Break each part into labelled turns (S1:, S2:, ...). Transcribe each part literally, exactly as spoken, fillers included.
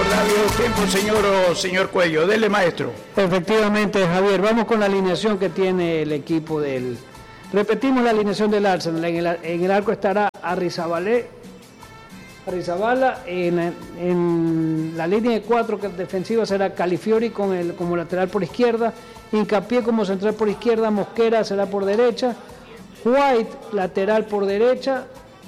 S1: recordar viejos tiempos, señor, señor Cuello. Dele, maestro.
S2: Efectivamente, Javier, vamos con la alineación que tiene el equipo del... Repetimos la alineación del Arsenal. En el, en el arco estará Arrizabalaga, Arrizabala, en, en la línea de cuatro defensiva será Califiori con el, como lateral por izquierda, Hincapié como central por izquierda, Mosquera será por derecha, White lateral por derecha,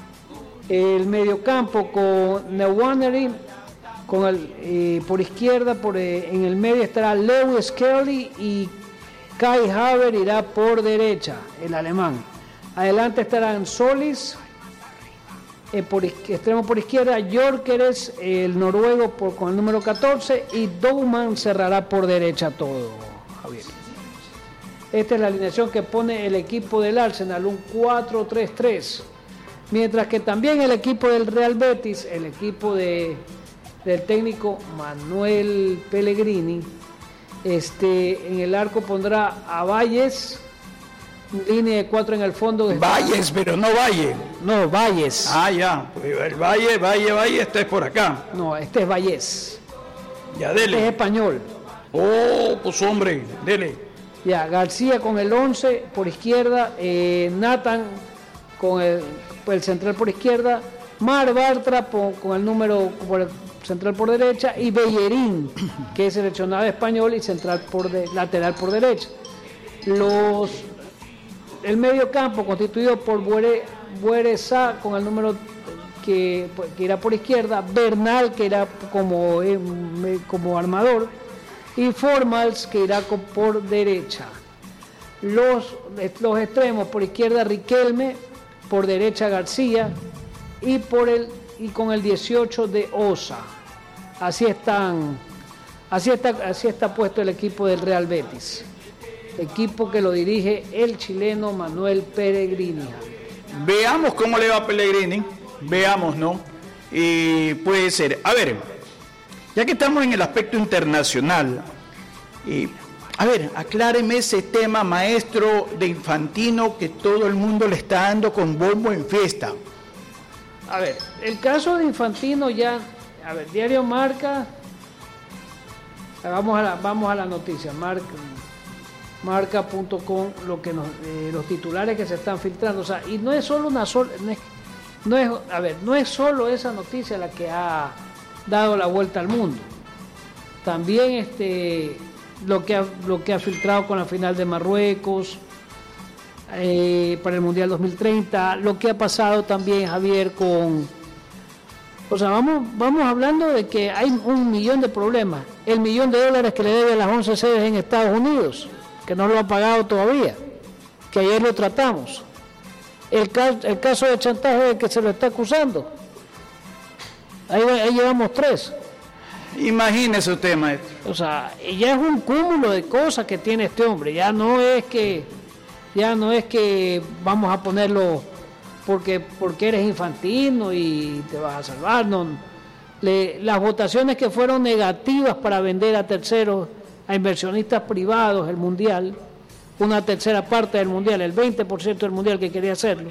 S2: el mediocampo con Nwaneri con el, eh, por izquierda, por, eh, en el medio estará Lewis Kelly y Kai Havertz irá por derecha, el alemán. Adelante estarán Solis, eh, por extremo por izquierda, Gyökeres, el noruego por, con el número catorce, y Douman cerrará por derecha todo, Javier. Esta es la alineación que pone el equipo del Arsenal, un cuatro tres tres. Mientras que también el equipo del Real Betis, el equipo de, del técnico Manuel Pellegrini, este, en el arco pondrá a Valles, línea de cuatro en el fondo. De
S1: Valles, pero no Valle.
S2: No, Valles.
S1: Ah, ya. Pues el Valle, Valle, Valle, este es por acá.
S2: No, este es Valles.
S1: Ya, dele.
S2: Este es español.
S1: Oh, pues hombre, dele.
S2: Ya, García con el once por izquierda, eh, Nathan con el, el central por izquierda, Mar Bartra por, con el número por el central por derecha, y Bellerín, que es seleccionado español y central por de, lateral por derecha. Los el medio campo constituido por Buere, Buereza con el número que, que irá por izquierda, Bernal que irá como, eh, como armador, y Formals que irá por derecha. Los, los extremos por izquierda Riquelme, por derecha García y por el y con el dieciocho de Osa. Así están, así está, así está puesto el equipo del Real Betis. Equipo que lo dirige el chileno Manuel Pellegrini.
S1: Veamos cómo le va a Pellegrini. Veamos, ¿no? Y puede ser. A ver, ya que estamos en el aspecto internacional, y, a ver, acláreme ese tema, maestro, de Infantino, que todo el mundo le está dando con bombo en fiesta.
S2: A ver, el caso de Infantino ya, a ver, Diario Marca, vamos a la, vamos a la noticia, Marca, marca punto com, lo que nos, eh, los titulares que se están filtrando, o sea, y no es solo una sola, no es, no es, a ver, no es solo esa noticia la que ha dado la vuelta al mundo, también este, lo que ha, lo que ha filtrado con la final de Marruecos, Eh, para el Mundial dos mil treinta, lo que ha pasado también, Javier, con... O sea, vamos, vamos hablando de que hay un millón de problemas. El millón de dólares que le debe a las once sedes en Estados Unidos, que no lo ha pagado todavía, que ayer lo tratamos. El caso, el caso de chantaje de que se lo está acusando. Ahí, ahí llevamos tres.
S1: Imagínese usted, maestro.
S2: O sea, ya es un cúmulo de cosas que tiene este hombre. Ya no es que... Ya no es que vamos a ponerlo porque, porque eres Infantino y te vas a salvar. No. Le, las votaciones que fueron negativas para vender a terceros, a inversionistas privados el Mundial, una tercera parte del Mundial, el veinte por ciento del Mundial que quería hacerlo.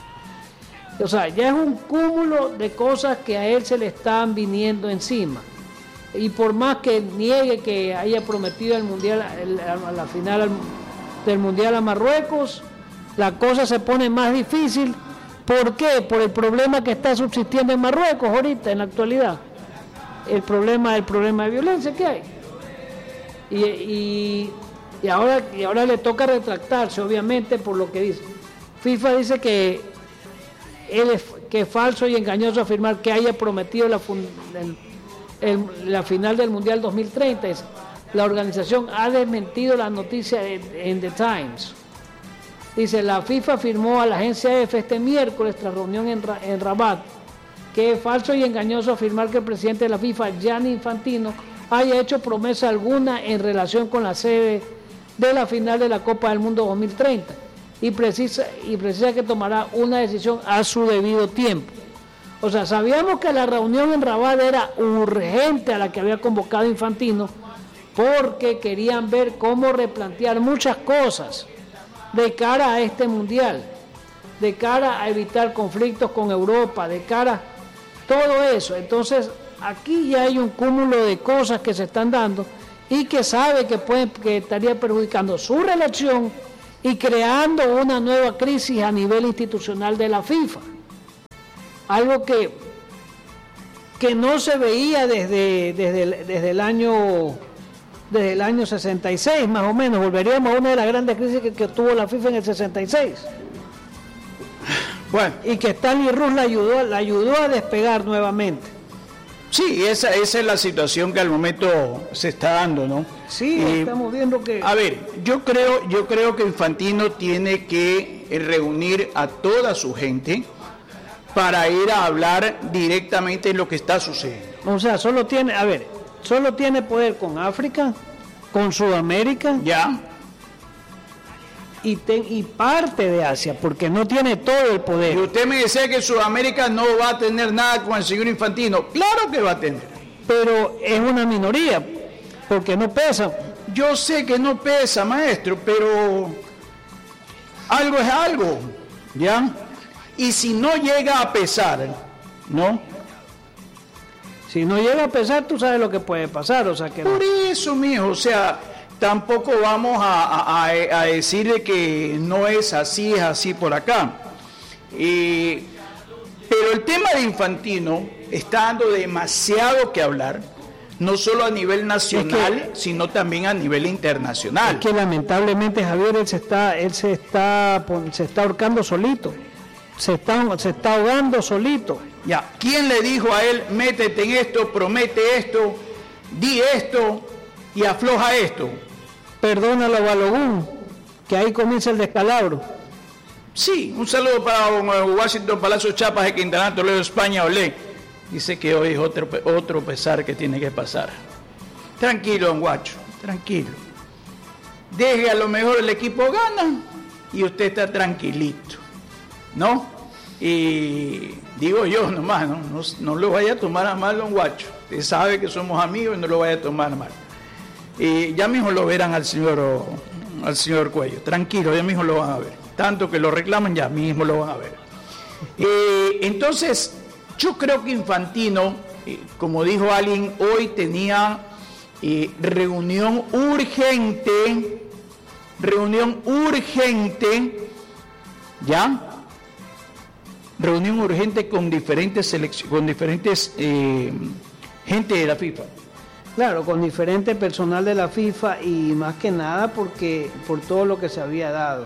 S2: O sea, ya es un cúmulo de cosas que a él se le están viniendo encima. Y por más que niegue que haya prometido el Mundial, el, a la final al del Mundial a Marruecos, la cosa se pone más difícil. ¿Por qué? Por el problema que está subsistiendo en Marruecos ahorita, en la actualidad. El problema, el problema de violencia que hay. Y, y, y, ahora, y ahora le toca retractarse, obviamente, por lo que dice. FIFA dice que, él es, que es falso y engañoso afirmar que haya prometido la, fun, el, el, la final del Mundial dos mil treinta. Es, la organización ha desmentido la noticia en The Times. Dice, la FIFA afirmó a la agencia EFE este miércoles, tras reunión en, en Rabat, que es falso y engañoso afirmar que el presidente de la FIFA, Gianni Infantino, haya hecho promesa alguna en relación con la sede de la final de la Copa del Mundo dos mil treinta y precisa, y precisa que tomará una decisión a su debido tiempo. O sea, sabíamos que la reunión en Rabat era urgente a la que había convocado Infantino, porque querían ver cómo replantear muchas cosas de cara a este mundial, de cara a evitar conflictos con Europa, de cara a todo eso. Entonces, aquí ya hay un cúmulo de cosas que se están dando y que sabe que, puede, que estaría perjudicando su relación y creando una nueva crisis a nivel institucional de la FIFA. Algo que, que no se veía desde, desde, el, desde, el año, desde el año sesenta y seis, más o menos. Volveríamos a una de las grandes crisis que, que tuvo la FIFA en el sesenta y seis. Bueno, y que Stanley Rus la ayudó, la ayudó a despegar nuevamente.
S1: Sí, esa, esa es la situación que al momento se está dando, ¿no?
S2: Sí, eh, estamos viendo que...
S1: A ver, yo creo, yo creo que Infantino tiene que reunir a toda su gente para ir a hablar directamente de lo que está sucediendo.
S2: O sea, solo tiene, a ver, solo tiene poder con África, con Sudamérica...
S1: Ya.
S2: Y, ten, y parte de Asia, porque no tiene todo el poder.
S1: Y usted me decía que Sudamérica no va a tener nada con el señor Infantino. Claro que va a tener.
S2: Pero es una minoría, porque no pesa.
S1: Yo sé que no pesa, maestro, pero algo es algo, ¿ya? Y si no llega a pesar, ¿no?
S2: Si no llega a pesar, tú sabes lo que puede pasar, o sea que...
S1: Por eso, mijo, o sea... Tampoco vamos a, a, a decirle que no es así, es así por acá. Eh, pero el tema de Infantino está dando demasiado que hablar, no solo a nivel nacional, es que, sino también a nivel internacional.
S2: Es que lamentablemente, Javier, él se está, él se está, se está ahorcando solito, se está, se está ahogando solito.
S1: Ya, ¿quién le dijo a él, métete en esto, promete esto, di esto y afloja esto?
S2: Perdónalo a Balogun, que ahí comienza el descalabro.
S1: Sí, un saludo para Washington Palacio Chapas de Quintana, Toledo, España, olé. Dice que hoy es otro, otro pesar que tiene que pasar. Tranquilo, don Guacho, tranquilo. Deje, a lo mejor el equipo gana y usted está tranquilito, ¿no? Y digo yo nomás, ¿no? No, no lo vaya a tomar a mal, don Guacho. Usted sabe que somos amigos y no lo vaya a tomar mal. Y ya mismo lo verán al señor al señor Cuello, tranquilo, ya mismo lo van a ver. Tanto que lo reclaman, ya mismo lo van a ver. Eh, entonces, yo creo que Infantino, eh, como dijo alguien, hoy tenía eh, reunión urgente, reunión urgente, ¿ya? Reunión urgente con diferentes selecciones, con diferentes eh, gente de la FIFA.
S2: Claro, con diferente personal de la FIFA y más que nada porque por todo lo que se había dado.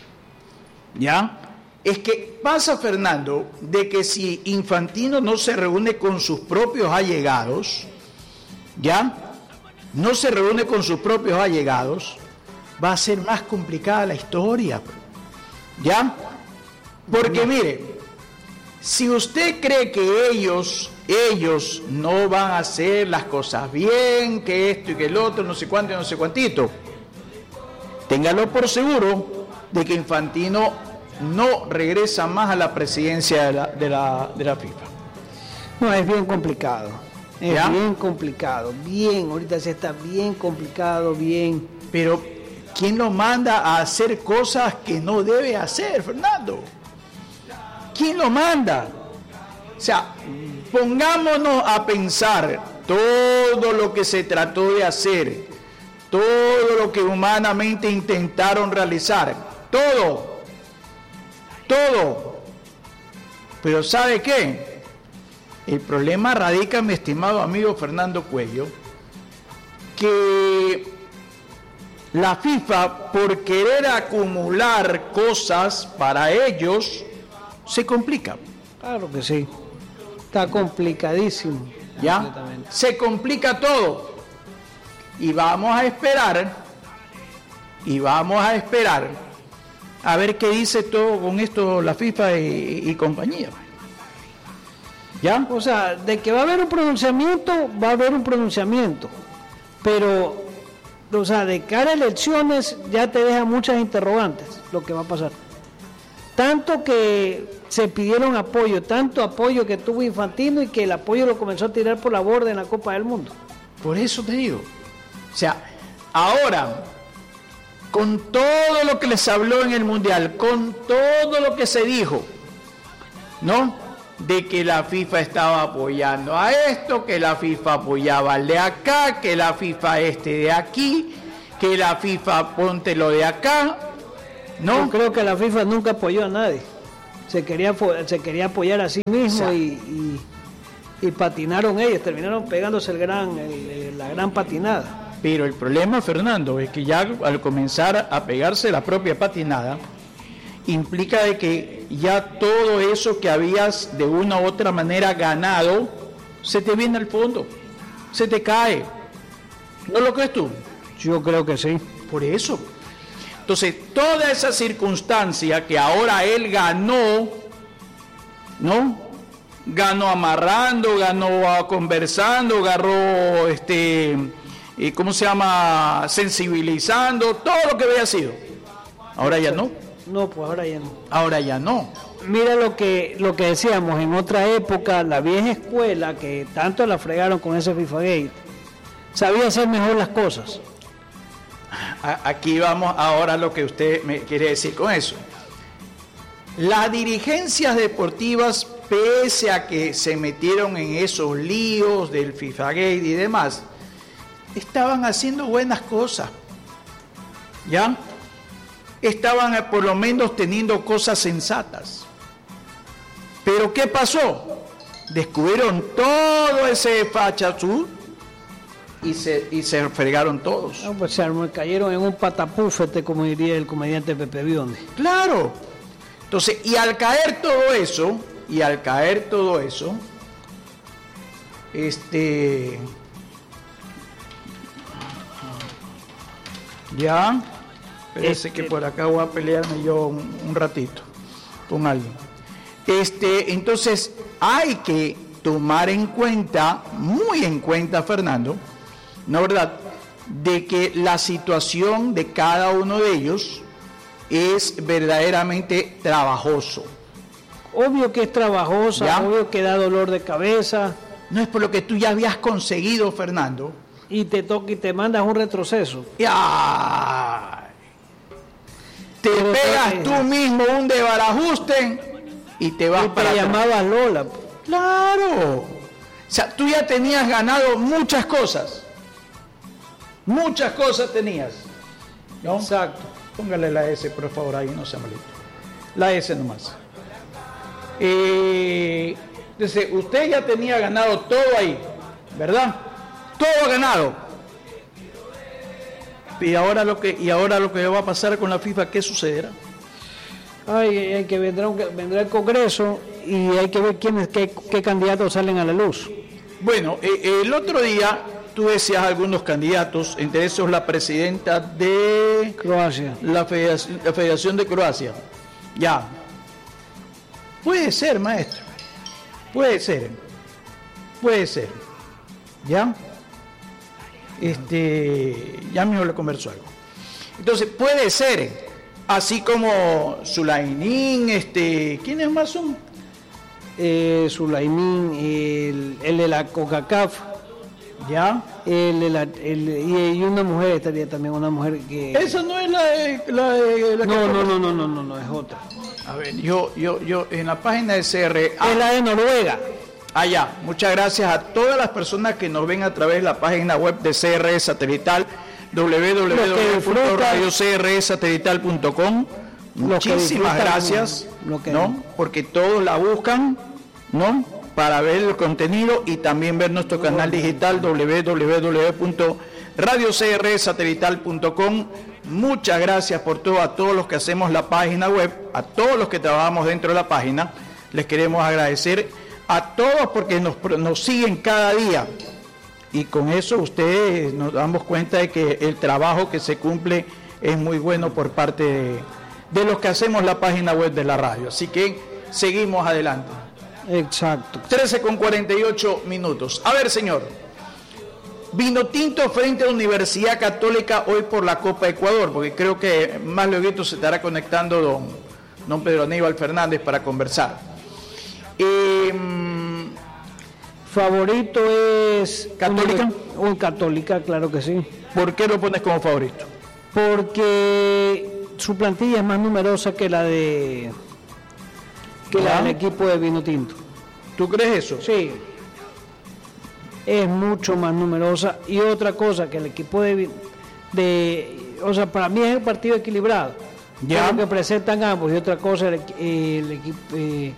S1: ¿Ya? Es que pasa, Fernando, de que si Infantino no se reúne con sus propios allegados, ¿ya? No se reúne con sus propios allegados, va a ser más complicada la historia, ¿ya? Porque mire, si usted cree que ellos... ellos no van a hacer las cosas bien, que esto y que el otro, no sé cuánto y no sé cuantito, téngalo por seguro de que Infantino no regresa más a la presidencia de la, de la, de la FIFA.
S2: No, es bien complicado, es
S1: ¿Ya?
S2: bien complicado, bien, ahorita se está bien complicado, bien.
S1: Pero, ¿quién lo manda a hacer cosas que no debe hacer, Fernando? ¿Quién lo manda? O sea, pongámonos a pensar todo lo que se trató de hacer, todo lo que humanamente intentaron realizar, todo, todo. Pero ¿sabe qué? El problema radica, mi estimado amigo Fernando Cuello, que la FIFA, por querer acumular cosas para ellos, se complica.
S2: Claro que sí. Está complicadísimo.
S1: ¿Ya? Se complica todo. Y vamos a esperar, y vamos a esperar a ver qué dice todo con esto la FIFA y, y compañía. ¿Ya?
S2: O sea, de que va a haber un pronunciamiento, va a haber un pronunciamiento. Pero, o sea, de cara a elecciones ya te deja muchas interrogantes lo que va a pasar. Tanto que se pidieron apoyo, tanto apoyo que tuvo Infantino y que el apoyo lo comenzó a tirar por la borda en la Copa del Mundo.
S1: Por eso te digo. O sea, ahora, con todo lo que les habló en el Mundial, con todo lo que se dijo, ¿no? de que la FIFA estaba apoyando a esto, que la FIFA apoyaba al de acá, que la FIFA este de aquí, que la FIFA ponte lo de acá, ¿no?
S2: Yo creo que la FIFA nunca apoyó a nadie. Se quería, se quería apoyar a sí mismo, o sea, y, y, y patinaron ellos, terminaron pegándose el gran, el, la gran patinada.
S1: Pero el problema, Fernando, es que ya al comenzar a pegarse la propia patinada, implica de que ya todo eso que habías de una u otra manera ganado, se te viene al fondo, se te cae. ¿No lo crees tú?
S2: Yo creo que sí.
S1: Por eso. Entonces, toda esa circunstancia que ahora él ganó, ¿no? Ganó amarrando, ganó conversando, ganó, este, ¿cómo se llama? Sensibilizando, todo lo que había sido. Ahora ya no.
S2: No, pues ahora ya no.
S1: Ahora ya no.
S2: Mira lo que lo que decíamos, en otra época, la vieja escuela, que tanto la fregaron con ese FIFAgate, sabía hacer mejor las cosas.
S1: Aquí vamos ahora a lo que usted me quiere decir con eso. Las dirigencias deportivas, pese a que se metieron en esos líos del FIFAgate y demás, estaban haciendo buenas cosas. ¿Ya? Estaban por lo menos teniendo cosas sensatas. Pero ¿qué pasó? Descubrieron todo ese fachazú y se, y se fregaron todos.
S2: No, pues se cayeron en un patapúfete, como diría el comediante Pepe Biondi.
S1: Claro. Entonces, y al caer todo eso, y al caer todo eso, este... ya... Parece que por acá voy a pelearme yo un, un ratito con alguien. Este, entonces, hay que tomar en cuenta, muy en cuenta, Fernando, ¿no verdad?, de que la situación de cada uno de ellos es verdaderamente trabajoso.
S2: Obvio que es trabajosa, ¿ya? Obvio que da dolor de cabeza.
S1: No es por lo que tú ya habías conseguido, Fernando.
S2: Y te toca y te mandas un retroceso.
S1: ¡Ya! Te pero pegas te... tú mismo un desbarajuste y te vas y te para
S2: te llamabas Lola.
S1: Claro. O sea, tú ya tenías ganado muchas cosas. Muchas cosas tenías. ¿No?
S2: Exacto.
S1: Póngale la S, por favor, ahí, no sea malito. La S nomás. Eh, entonces, usted ya tenía ganado todo ahí, ¿verdad? Todo ganado. Y ahora lo que y ahora lo que va a pasar con la FIFA, ¿qué sucederá?
S2: Ay, hay que vendrá, vendrá el Congreso y hay que ver quiénes, qué, qué candidatos salen a la luz.
S1: Bueno, eh, el otro día tú decías algunos candidatos, entre esos la presidenta de
S2: Croacia,
S1: la Federación, la Federación de Croacia. Ya. Puede ser, maestro. Puede ser. Puede ser. ¿Ya? Este, ya mismo le converso algo. Entonces, puede ser, así como Sulainín, este, ¿quiénes más son?
S2: Eh, Sulainín, el, el de la CONCACAF,
S1: ¿ya?
S2: El, el, el, y una mujer estaría también, una mujer que...
S1: Esa no es la de... La de la
S2: no, no, no, no, no, no, no, es otra.
S1: A ver, yo, yo, yo, en la página de C R A...
S2: Es la de Noruega.
S1: Ah, ya. Muchas gracias a todas las personas que nos ven a través de la página web de C R E Satelital, doble u doble u doble u punto radio c r e satelital punto com. Muchísimas gracias, ¿no? Porque todos la buscan, ¿no? Para ver el contenido y también ver nuestro canal digital doble u doble u doble u punto radio c r e satelital punto com. Muchas gracias por todo, a todos los que hacemos la página web, a todos los que trabajamos dentro de la página. Les queremos agradecer a todos porque nos, nos siguen cada día. Y con eso ustedes nos damos cuenta de que el trabajo que se cumple es muy bueno por parte de, de los que hacemos la página web de la radio. Así que seguimos adelante.
S2: Exacto.
S1: trece con cuarenta y ocho minutos. A ver, señor. Vinotinto frente a la Universidad Católica hoy por la Copa Ecuador, porque creo que más luego se estará conectando don, don Pedro Aníbal Fernández para conversar. Eh,
S2: favorito es
S1: Católica.
S2: Un Católica, claro que sí.
S1: ¿Por qué lo pones como favorito?
S2: Porque su plantilla es más numerosa que la de que la del equipo de Vinotinto.
S1: ¿Tú crees eso?
S2: Sí. Es mucho más numerosa. Y otra cosa, que el equipo de... de o sea, para mí es un partido equilibrado. Ya. Lo que presentan ambos. Y otra cosa, el, el equipo... Eh,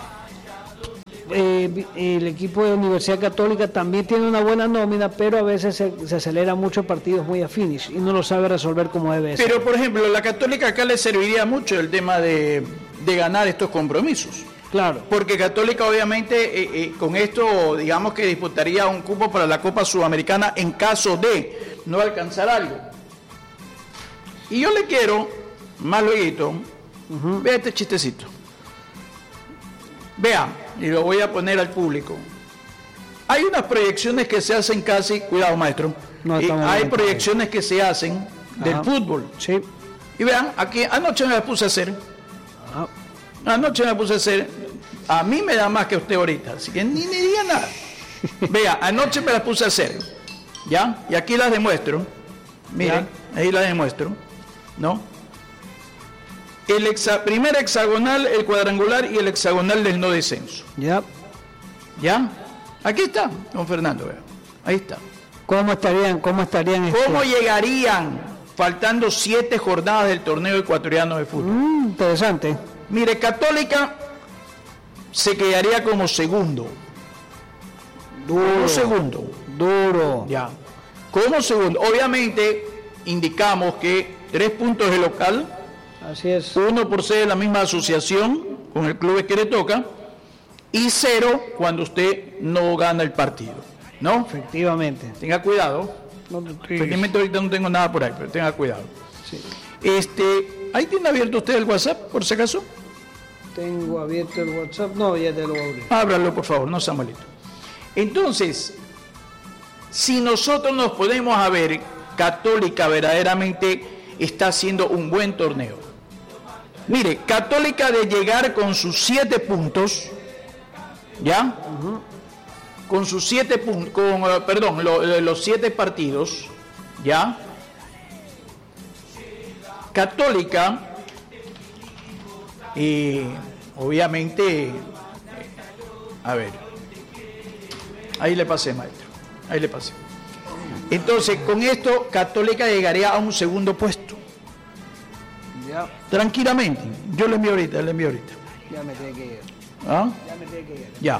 S2: Eh, el equipo de Universidad Católica también tiene una buena nómina, pero a veces se, se acelera mucho partidos muy a finish y no lo sabe resolver como debe ser.
S1: Pero, por ejemplo, la Católica acá le serviría mucho el tema de, de ganar estos compromisos.
S2: Claro.
S1: Porque Católica, obviamente, eh, eh, con esto, digamos que disputaría un cupo para la Copa Sudamericana en caso de no alcanzar algo. Y yo le quiero, más luego, uh-huh. vea este chistecito. Vea, y lo voy a poner al público. Hay unas proyecciones que se hacen casi, cuidado maestro, no, y hay proyecciones que se hacen del Ajá. fútbol.
S2: Sí.
S1: Y vean, aquí anoche me las puse a hacer. Ajá. Anoche me las puse a hacer. A mí me da más que a usted ahorita, así que ni, ni diga nada. Vea, anoche me las puse a hacer. ¿Ya? Y aquí las demuestro. Miren, ¿Ya? ahí las demuestro. ¿No? El hexa, primer hexagonal, el cuadrangular y el hexagonal del no descenso.
S2: Ya.
S1: ¿Ya? Aquí está, don Fernando. Vea. Ahí está.
S2: ¿Cómo estarían? ¿Cómo estarían?
S1: ¿Cómo
S2: este?
S1: llegarían faltando siete jornadas del torneo ecuatoriano de fútbol?
S2: Mm, interesante.
S1: Mire, Católica se quedaría como segundo.
S2: Duro.
S1: Como segundo.
S2: Duro.
S1: Ya. Como segundo. Obviamente, indicamos que tres puntos de local.
S2: Así es.
S1: Uno por ser de la misma asociación con el club que le toca y cero cuando usted no gana el partido, ¿no?
S2: Efectivamente.
S1: Tenga cuidado.
S2: No,
S1: Efectivamente ahorita no tengo nada por ahí, pero tenga cuidado. Sí. Este, ¿ahí tiene abierto usted el WhatsApp, por si acaso?
S2: Tengo abierto el WhatsApp. No, ya te lo abrí.
S1: Ábralo, por favor, no sea malito. Entonces, si nosotros nos podemos a ver, Católica verdaderamente está haciendo un buen torneo. Mire, Católica de llegar con sus siete puntos, ¿ya? Uh-huh. Con sus siete puntos, con, uh, perdón, lo, los siete partidos, ¿ya? Católica, y obviamente, a ver, ahí le pasé, maestro, ahí le pasé. Entonces, con esto, Católica llegaría a un segundo puesto. Ya. Tranquilamente. Yo le envío ahorita, le envío ahorita.
S2: Ya me tiene que ir.
S1: ¿Ah?
S2: Ya me tiene que ir.
S1: Ya.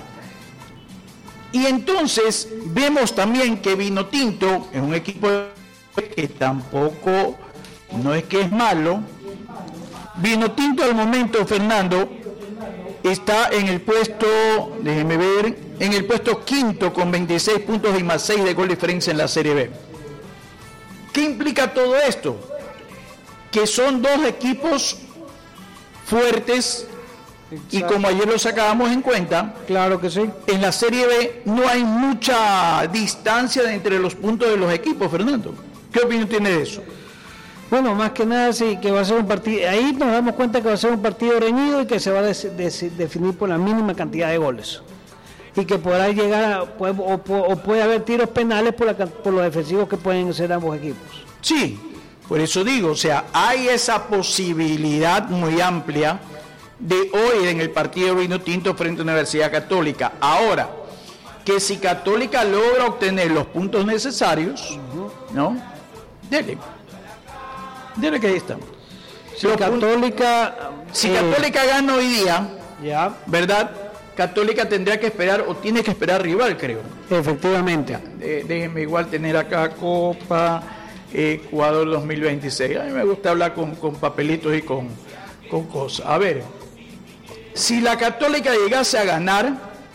S1: Y entonces, vemos también que Vinotinto es un equipo que tampoco, no es que es malo. Vinotinto al momento, Fernando, está en el puesto, déjeme ver, en el puesto quinto con veintiséis puntos y más seis de gol diferencia en la Serie B. ¿Qué implica todo esto? Que son dos equipos fuertes. Exacto. Y como ayer lo sacábamos en cuenta,
S2: claro que sí,
S1: en la Serie B no hay mucha distancia entre los puntos de los equipos, Fernando. ¿Qué opinión tiene de eso?
S2: Bueno, más que nada sí, que va a ser un partido, ahí nos damos cuenta que va a ser un partido reñido y que se va a des, des, definir por la mínima cantidad de goles. Y que podrá llegar, a, puede, o, o puede haber tiros penales por, la, por los defensivos que pueden ser ambos equipos.
S1: Sí, por eso digo, o sea, hay esa posibilidad muy amplia de hoy en el partido de Vinotinto frente a Universidad Católica. Ahora, que si Católica logra obtener los puntos necesarios, uh-huh. ¿no? Dele. Dele que ahí estamos.
S2: Si los Católica...
S1: Puntos, si eh, Católica gana hoy día,
S2: ya.
S1: ¿verdad? Católica tendría que esperar, o tiene que esperar rival, creo.
S2: Efectivamente.
S1: De, déjenme igual tener acá Copa Ecuador dos mil veintiséis. A mí me gusta hablar con, con papelitos y con, con cosas. A ver, si la Católica llegase a ganar,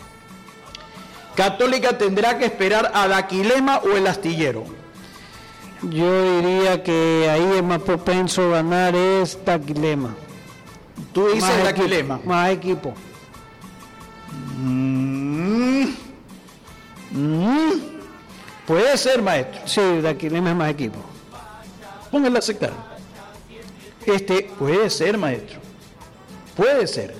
S1: Católica tendrá que esperar a Daquilema o el Astillero.
S2: Yo diría que ahí es más propenso a ganar es Daquilema.
S1: Tú dices Daquilema.
S2: Más equipo.
S1: Mm, mm, puede ser, maestro.
S2: Sí, Daquilema es más equipo.
S1: Póngale a aceptar. Este puede ser, maestro. Puede ser.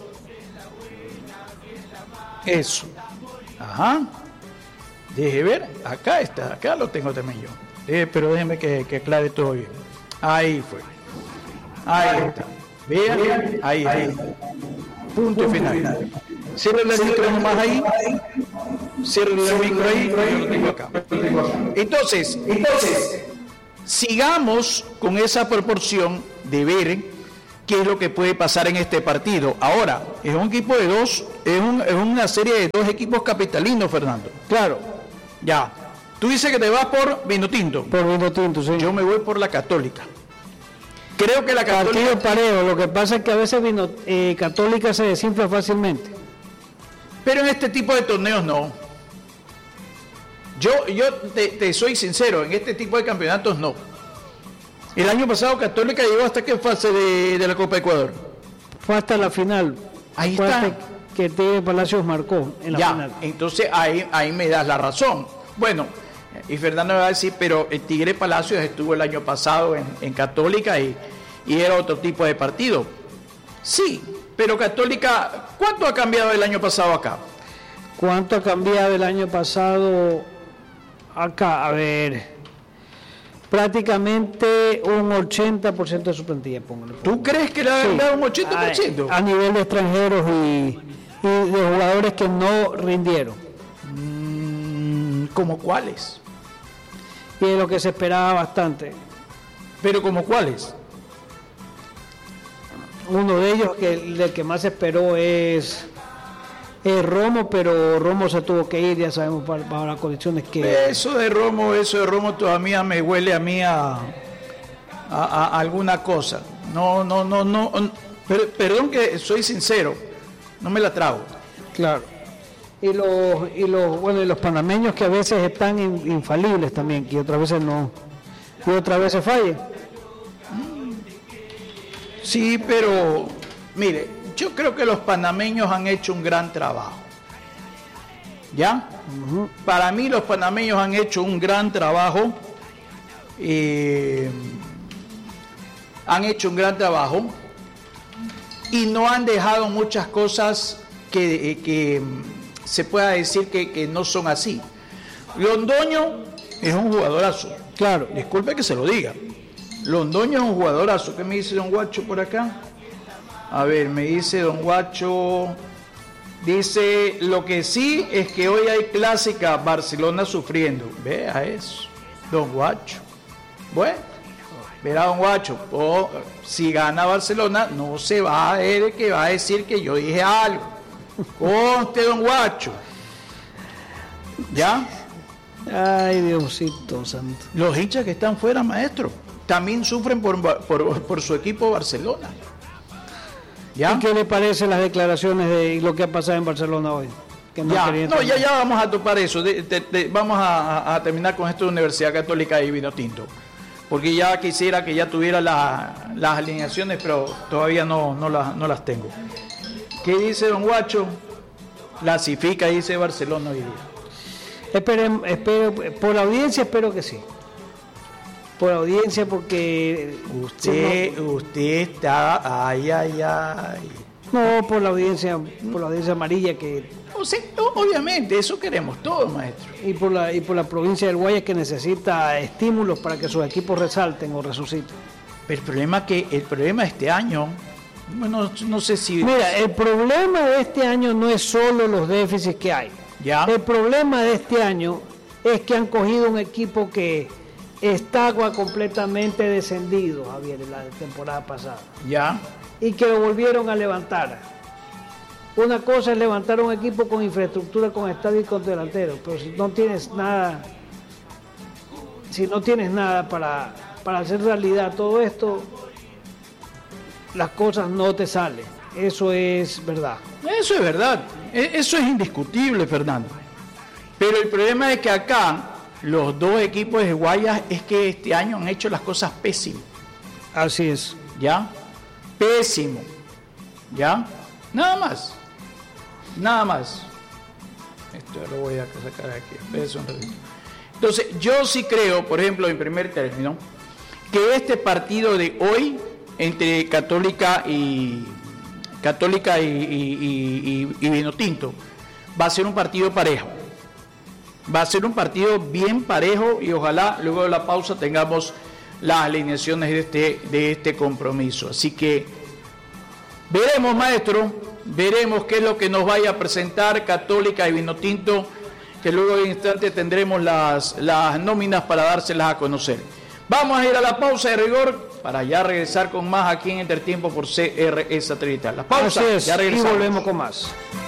S1: Eso. Ajá. Deje ver. Acá está. Acá lo tengo también yo. Eh, pero déjeme que, que aclare todo bien. Ahí fue. Ahí está. Vean. Ahí está. Punto final. Cierra el micro nomás ahí. Cierra el micro ahí. Yo lo tengo acá. Entonces, entonces, sigamos con esa proporción de ver qué es lo que puede pasar en este partido. Ahora, es un equipo de dos, es, un, es una serie de dos equipos capitalinos, Fernando.
S2: Claro.
S1: Ya. Tú dices que te vas por Vinotinto.
S2: Por Vinotinto, sí.
S1: Yo me voy por la Católica. Creo que la Católica...
S2: Partido parejo, lo que pasa es que a veces vino, eh, Católica se desinfla fácilmente.
S1: Pero en este tipo de torneos no. Yo, yo te, te soy sincero, en este tipo de campeonatos no. El año pasado Católica llegó hasta qué fase de, de la Copa de Ecuador.
S2: Fue hasta la final.
S1: Ahí
S2: Fue
S1: está.
S2: Que Tigre Palacios marcó en la
S1: ya,
S2: final.
S1: Entonces ahí, ahí me das la razón. Bueno, y Fernando me va a decir, pero el Tigre Palacios estuvo el año pasado en, en Católica y, y era otro tipo de partido. Sí, pero Católica, ¿cuánto ha cambiado el año pasado acá?
S2: ¿Cuánto ha cambiado el año pasado acá? A ver, prácticamente un ochenta por ciento de su plantilla, póngale.
S1: ¿Tú crees que le ha dado un ochenta por ciento?
S2: A, a nivel de extranjeros y, y de jugadores que no rindieron.
S1: Mm, ¿Como cuáles?
S2: Y de lo que se esperaba bastante.
S1: ¿Pero como cuáles?
S2: Uno de ellos, que el que más se esperó es, es Romo, pero Romo se tuvo que ir, ya sabemos, para, para las condiciones que...
S1: Eso de Romo, eso de Romo todavía me huele a mí a, a, a alguna cosa. No, no, no, no. Per, perdón que soy sincero, no me la trago.
S2: Claro. Y los, y los, bueno, y los panameños que a veces están in, infalibles también, que otras veces no, y otras veces fallan.
S1: Sí, pero mire, yo creo que los panameños han hecho un gran trabajo. ¿Ya? Uh-huh. Para mí los panameños han hecho un gran trabajo. Eh, han hecho un gran trabajo y no han dejado muchas cosas que, que se pueda decir que, que no son así. Londoño es un jugadorazo. Claro, disculpe que se lo diga. Londoño es un jugadorazo. ¿Qué me dice don Guacho por acá? A ver, me dice don Guacho, dice, lo que sí es que hoy hay clásica, Barcelona sufriendo. Vea eso, don Guacho. Bueno, verá don Guacho, oh, si gana Barcelona, no se va a ver que va a decir que yo dije algo. Conste, don Guacho. ¿Ya?
S2: Ay, Diosito santo.
S1: Los hinchas que están fuera, maestro, también sufren por, por, por su equipo Barcelona. ¿Ya?
S2: ¿Y qué le parecen las declaraciones de lo que ha pasado en Barcelona hoy? Que no,
S1: ya, no ya, ya vamos a topar eso. De, de, de, vamos a, a terminar con esto de Universidad Católica y Vinotinto. Porque ya quisiera que ya tuviera la, las alineaciones, pero todavía no, no, las, no las tengo. ¿Qué dice don Guacho? Clasifica, dice Barcelona hoy día.
S2: Espero, espero, por la audiencia espero que sí. Por audiencia, porque
S1: usted no, usted está ay ay ay
S2: no por la audiencia por la audiencia amarilla que
S1: o sea, obviamente eso queremos todos, maestro,
S2: y por la y por la provincia del Guayas, que necesita estímulos para que sus equipos resalten o resuciten.
S1: Pero el problema que el problema de este año, bueno, no sé si
S2: mira, el problema de este año no es solo los déficits que hay.
S1: Ya.
S2: El problema de este año es que han cogido un equipo que estaba completamente descendido, Javier, en la temporada pasada.
S1: Ya.
S2: Y que lo volvieron a levantar. Una cosa es levantar un equipo con infraestructura, con estadio y con delantero, pero si no tienes nada, si no tienes nada para, para hacer realidad todo esto, las cosas no te salen. Eso es verdad.
S1: Eso es verdad. Eso es indiscutible, Fernando. Pero el problema es que acá los dos equipos de Guayas es que este año han hecho las cosas pésimas.
S2: Así es.
S1: ¿Ya? Pésimo. ¿Ya? Nada más. Nada más. Esto lo voy a sacar aquí. Espérense un ratito. Entonces, yo sí creo, por ejemplo, en primer término, que este partido de hoy entre Católica y Católica y, y, y, y Vinotinto va a ser un partido parejo. Va a ser un partido bien parejo y ojalá luego de la pausa tengamos las alineaciones de este, de este compromiso. Así que veremos, maestro, veremos qué es lo que nos vaya a presentar Católica y Vinotinto, que luego en instante tendremos las, las nóminas para dárselas a conocer. Vamos a ir a la pausa de rigor para ya regresar con más aquí en Entretiempo por C R E Satelital. La pausa,
S2: Así es,
S1: ya regresamos.
S2: Y volvemos con más.